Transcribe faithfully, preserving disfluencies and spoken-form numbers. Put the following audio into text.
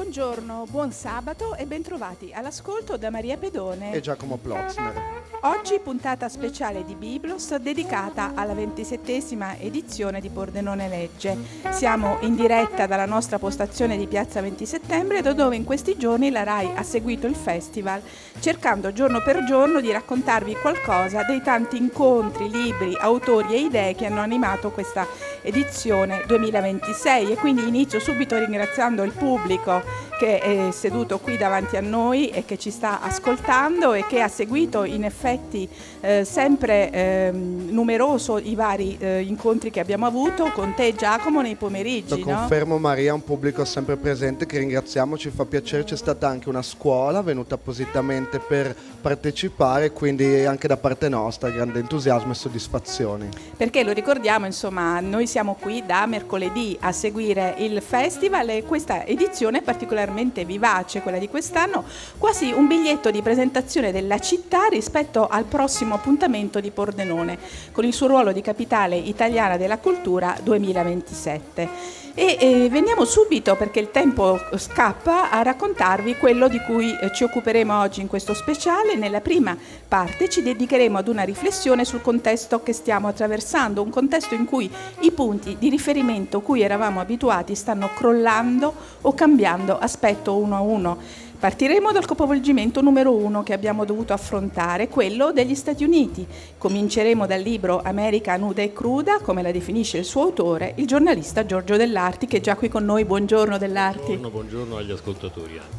Buongiorno, buon sabato e bentrovati all'ascolto da Maria Pedone e Giacomo Plotzner. Oggi puntata speciale di Biblos dedicata alla ventisettesima edizione di Pordenone Legge. Siamo in diretta dalla nostra postazione di Piazza venti Settembre, da dove in questi giorni la RAI ha seguito il festival, cercando giorno per giorno di raccontarvi qualcosa dei tanti incontri, libri, autori e idee che hanno animato questa edizione duemilaventisei. E quindi inizio subito ringraziando il pubblico che è seduto qui davanti a noi e che ci sta ascoltando e che ha seguito in effetti eh, sempre eh, numeroso i vari eh, incontri che abbiamo avuto con te, Giacomo, nei pomeriggi. Lo confermo, no? Maria, un pubblico sempre presente che ringraziamo, ci fa piacere. C'è stata anche una scuola venuta appositamente per partecipare, quindi anche da parte nostra grande entusiasmo e soddisfazioni. Perché lo ricordiamo, insomma, noi siamo qui da mercoledì a seguire il festival e questa edizione è particolarmente vivace, quella di quest'anno, quasi un biglietto di presentazione della città rispetto al prossimo appuntamento di Pordenone, con il suo ruolo di capitale italiana della cultura duemilaventisette. E eh, veniamo subito, perché il tempo scappa, a raccontarvi quello di cui eh, ci occuperemo oggi in questo speciale. Nella prima parte ci dedicheremo ad una riflessione sul contesto che stiamo attraversando, un contesto in cui i punti di riferimento cui eravamo abituati stanno crollando o cambiando aspetto uno a uno. Partiremo dal capovolgimento numero uno che abbiamo dovuto affrontare, quello degli Stati Uniti. Cominceremo dal libro America nuda e cruda, come la definisce il suo autore, il giornalista Giorgio Dell'Arti, che è già qui con noi. Buongiorno Dell'Arti. Buongiorno, buongiorno agli ascoltatori anche.